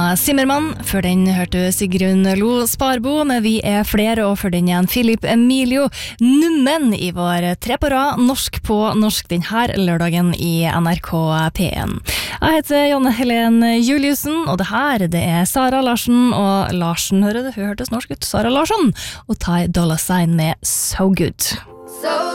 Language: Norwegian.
var Zimmermann. Før den hørte Sigrun Lo Sparbo, men vi flere, og før den igjen Philip Emilio Nummen i vår 3 på rad, norsk på norsk denne lørdagen i NRK P1. Jeg heter Janne Helen Juliussen, og det Sara Larsen, og Larsen, hører du, hun hørtes norsk ut, Sara Larsson, og Ty Dolla Sign med So Good.